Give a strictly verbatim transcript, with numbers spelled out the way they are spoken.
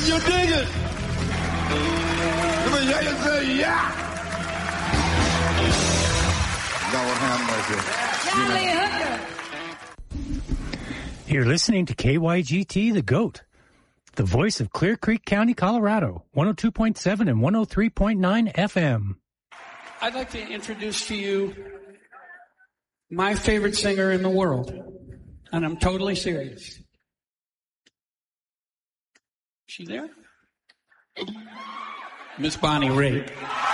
Can you dig it? Let me hear you say, yeah. Lord have mercy. John Lee Hooker. You're listening to K Y G T, The GOAT, the voice of Clear Creek County, Colorado, one oh two point seven and one oh three point nine F M. I'd like to introduce to you my favorite singer in the world, and I'm totally serious. She there? Miss Bonnie Raitt.